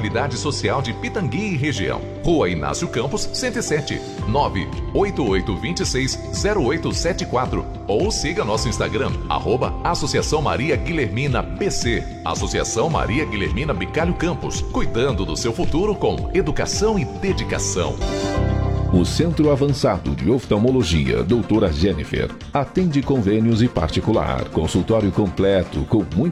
Vulnerabilidade Social de Pitangui e região. Rua Inácio Campos, 107, 988260874. Ou siga nosso Instagram, @Associação Maria Guilhermina PC. Associação Maria Guilhermina Bicalho Campos. Cuidando do seu futuro com educação e dedicação. O Centro Avançado de Oftalmologia Doutora Jennifer atende convênios e particular. Consultório completo com muito